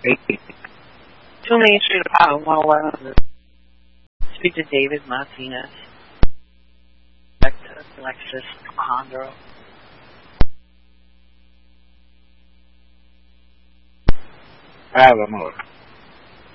2 Main Street apartment 111. Speak to David Martinez. Lexus Alejandro. Vamos.